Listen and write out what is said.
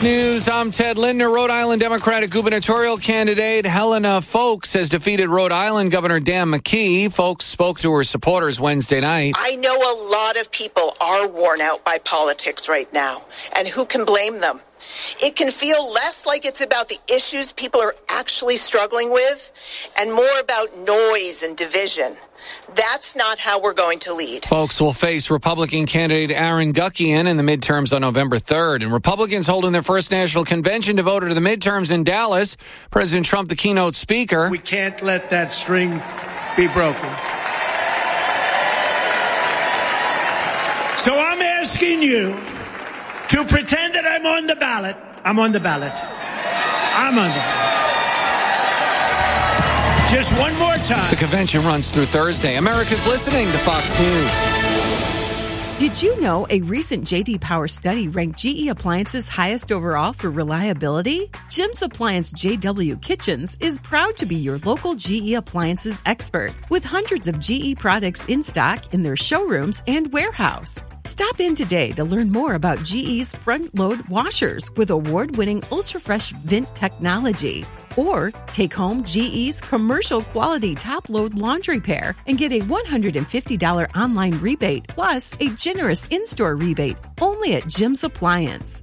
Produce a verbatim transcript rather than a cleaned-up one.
News, I'm Ted Lindner. Rhode Island Democratic gubernatorial candidate Helena Foulkes has defeated Rhode Island Governor Dan McKee. Foulkes spoke to her supporters Wednesday night. I know a lot of people are worn out by politics right now, and who can blame them? It can feel less like it's about the issues people are actually struggling with and more about noise and division. That's not how we're going to lead. Foulkes will face Republican candidate Aaron Guckian in the midterms on November third. And Republicans holding their first national convention devoted to the midterms in Dallas. President Trump, the keynote speaker. We can't let that string be broken. So I'm asking you to pretend that I'm on the ballot. I'm on the ballot. I'm on the ballot. Just one more time. The convention runs through Thursday. America's listening to Fox News. Did you know a recent J D Power study ranked G E Appliances highest overall for reliability? Jim's Appliance J W Kitchens is proud to be your local G E Appliances expert with hundreds of G E products in stock in their showrooms and warehouse. Stop in today to learn more about G E's front-load washers with award-winning ultra-fresh vent technology. Or take home G E's commercial-quality top-load laundry pair and get a one hundred fifty dollars online rebate plus a generous in-store rebate only at Jim's Appliance.